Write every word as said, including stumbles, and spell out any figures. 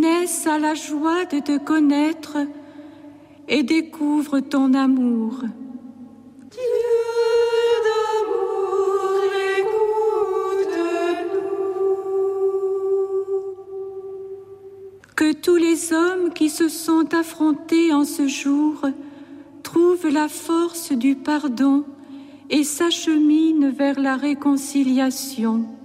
naissent à la joie de te connaître et découvrent ton amour. Dieu d'amour, écoute-nous. Que tous les hommes qui se sont affrontés en ce jour trouvent la force du pardon et s'acheminent vers la réconciliation.